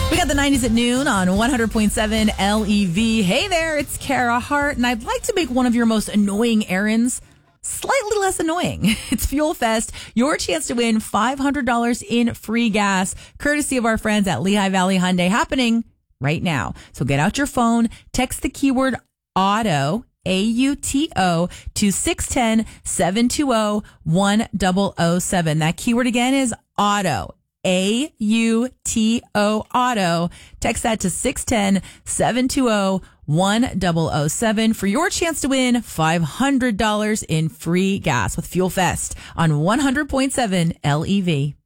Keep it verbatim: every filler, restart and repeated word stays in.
We got the nineties at noon on one hundred point seven L E V. Hey there, it's Kara Hart, and I'd like to make one of your most annoying errands slightly less annoying. It's Fuel Fest, your chance to win five hundred dollars in free gas, courtesy of our friends at Lehigh Valley Hyundai, happening right now. So get out your phone, text the keyword AUTO, A U T O, to six one zero, seven two zero, one zero zero seven. That keyword again is AUTO. A U T O, auto. Text that to six one zero, seven two zero, one zero zero seven for your chance to win five hundred dollars in free gas with Fuel Fest on one hundred point seven L E V.